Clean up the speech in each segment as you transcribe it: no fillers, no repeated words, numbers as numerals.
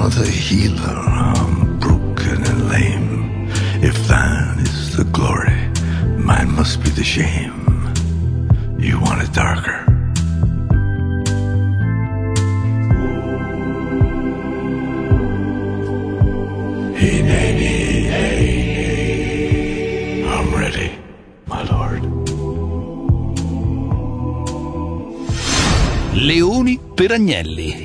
not a healer, I'm broken and lame. If thine is the glory, mine must be the shame. You want it darker. Hey, nay, hey, I'm ready, my lord. Leoni per Agnelli.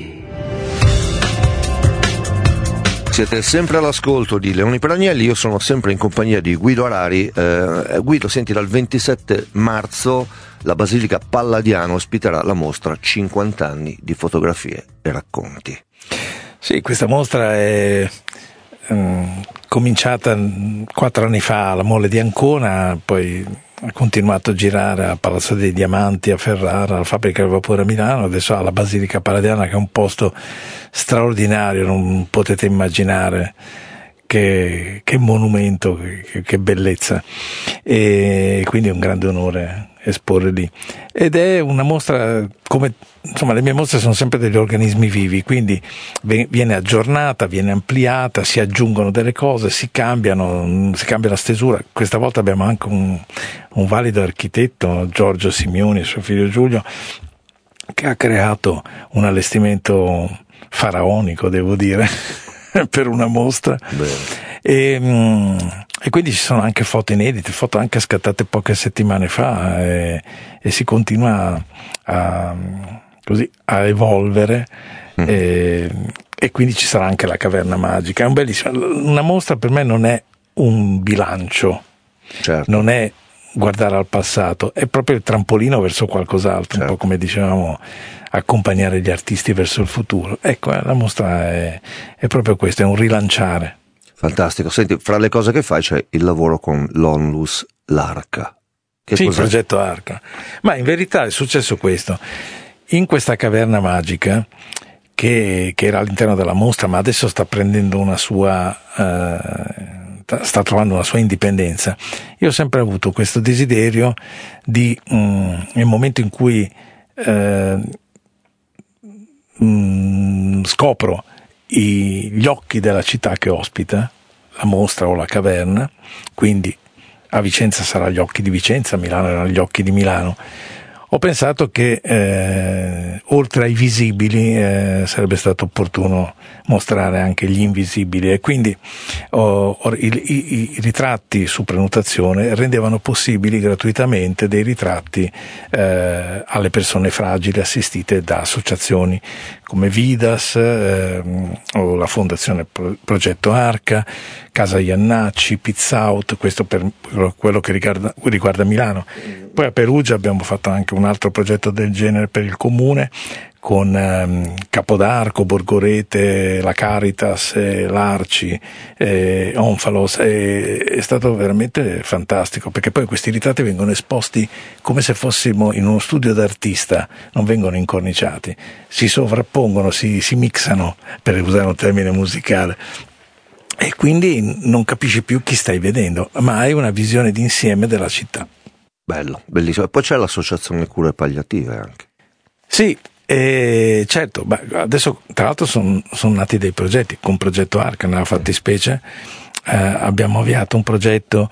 Siete sempre all'ascolto di Leoni per Agnelli, io sono sempre in compagnia di Guido Arari. Guido, senti, dal 27 marzo la Basilica Palladiano ospiterà la mostra 50 anni di fotografie e racconti. Sì, questa mostra è cominciata 4 anni fa alla Mole di Ancona, poi ha continuato a girare a Palazzo dei Diamanti, a Ferrara, alla Fabbrica del Vapore a Milano, adesso alla Basilica Palladiana, che è un posto straordinario, non potete immaginare che monumento, che bellezza, e quindi è un grande onore esporre lì. Ed è una mostra, come insomma le mie mostre sono sempre degli organismi vivi, quindi viene aggiornata, viene ampliata, si aggiungono delle cose, si cambia la stesura. Questa volta abbiamo anche un valido architetto, Giorgio Simioni e suo figlio Giulio, che ha creato un allestimento faraonico, devo dire, per una mostra. E quindi ci sono anche foto inedite, foto anche scattate poche settimane fa, e si continua a evolvere, e quindi ci sarà anche la Caverna Magica. È un bellissimo. Una mostra per me non è un bilancio, Certo. non è guardare al passato, è proprio il trampolino verso qualcos'altro, Certo. un po' come dicevamo, accompagnare gli artisti verso il futuro. Ecco, la mostra è proprio questo, è un rilanciare. Fantastico. Senti, fra le cose che fai c'è il lavoro con l'Onlus L'Arca. Sì, il cos'è? progetto Arca. Ma in verità è successo questo. In questa Caverna Magica, che era all'interno della mostra, ma adesso sta prendendo una sua sta trovando una sua indipendenza, io ho sempre avuto questo desiderio di nel momento in cui scopro gli occhi della città che ospita la mostra o la caverna, quindi a Vicenza sarà gli occhi di Vicenza, a Milano erano gli occhi di Milano. Ho pensato che oltre ai visibili sarebbe stato opportuno mostrare anche gli invisibili, e quindi i ritratti su prenotazione rendevano possibili gratuitamente dei ritratti alle persone fragili assistite da associazioni come Vidas o la Fondazione Progetto Arca, Casa Iannacci, Pizza Out, questo per quello che riguarda Milano. Poi a Perugia abbiamo fatto anche un altro progetto del genere per il comune, con Capodarco, Borgorete, la Caritas, l'Arci, Onfalos. È stato veramente fantastico, perché poi questi ritratti vengono esposti come se fossimo in uno studio d'artista, non vengono incorniciati, si sovrappongono, si mixano, per usare un termine musicale, e quindi non capisci più chi stai vedendo, ma hai una visione d'insieme della città. Bello, bellissimo. E poi c'è l'associazione Cure Palliative anche. Sì, certo, adesso tra l'altro sono nati dei progetti, con Progetto Arca nella fattispecie. Abbiamo avviato un progetto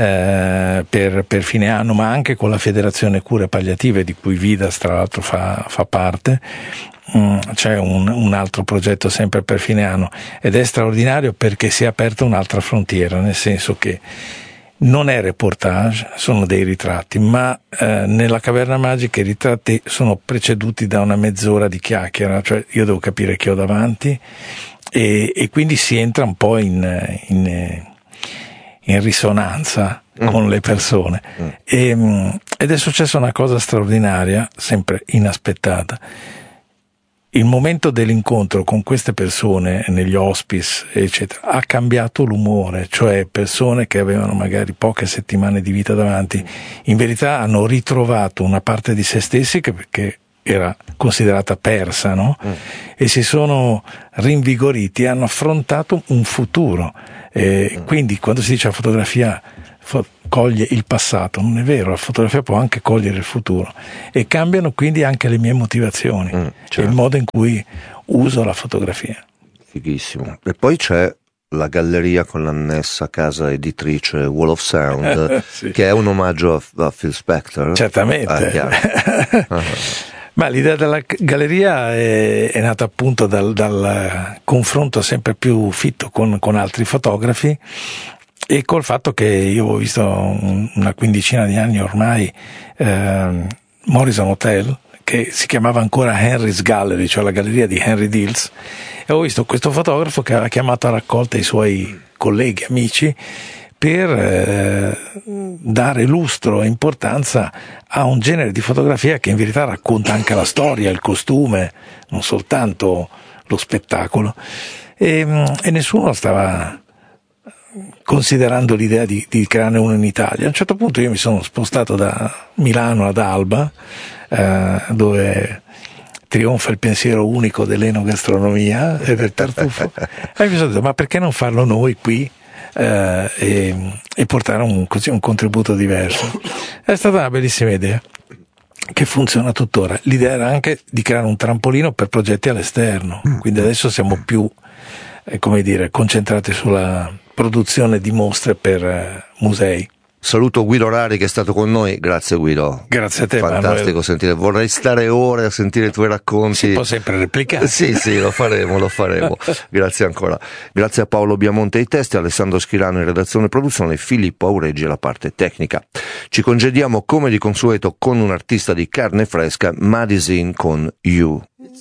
per fine anno, ma anche con la Federazione Cure Palliative, di cui Vidas tra l'altro fa parte. C'è un altro progetto sempre per fine anno, ed è straordinario perché si è aperta un'altra frontiera, nel senso che non è reportage, sono dei ritratti, ma nella Caverna Magica i ritratti sono preceduti da una mezz'ora di chiacchiera, cioè io devo capire chi ho davanti, e quindi si entra un po' in risonanza con le persone. Ed è successa una cosa straordinaria, sempre inaspettata. Il momento dell'incontro con queste persone negli hospice, eccetera, ha cambiato l'umore, cioè persone che avevano magari poche settimane di vita davanti, in verità hanno ritrovato una parte di se stessi che era considerata persa, no? E si sono rinvigoriti, hanno affrontato un futuro. Quindi quando si dice la fotografia coglie il passato, non è vero, la fotografia può anche cogliere il futuro, e cambiano quindi anche le mie motivazioni, certo. e il modo in cui uso la fotografia. Fighissimo. E poi c'è la galleria con l'annessa casa editrice Wall of Sound, sì. che è un omaggio a Phil Spector. Certamente. Chiaro. Ma l'idea della galleria è nata appunto dal confronto sempre più fitto con altri fotografi e col fatto che io ho visto una quindicina di anni ormai Morrison Hotel, che si chiamava ancora Henry's Gallery, cioè la galleria di Henry Dills, e ho visto questo fotografo che aveva chiamato a raccolta i suoi colleghi, amici, per dare lustro e importanza a un genere di fotografia che in verità racconta anche la storia, il costume, non soltanto lo spettacolo. E nessuno stava considerando l'idea di crearne uno in Italia. A un certo punto io mi sono spostato da Milano ad Alba, dove trionfa il pensiero unico dell'enogastronomia e del tartufo, e mi sono detto, ma perché non farlo noi qui e portare un contributo diverso? È stata una bellissima idea che funziona tuttora. L'idea era anche di creare un trampolino per progetti all'esterno, quindi adesso siamo più concentrati sulla produzione di mostre per musei. Saluto Guido Rari che è stato con noi, grazie Guido. Grazie a te. Fantastico Manuel. sentire, vorrei stare ore a sentire i tuoi racconti. Si può sempre replicare. Sì, lo faremo. Grazie ancora. Grazie a Paolo Biamonte ai testi, Alessandro Schirano in redazione e produzione, Filippo Auregi alla parte tecnica. Ci congediamo come di consueto con un artista di carne fresca, Madison con You.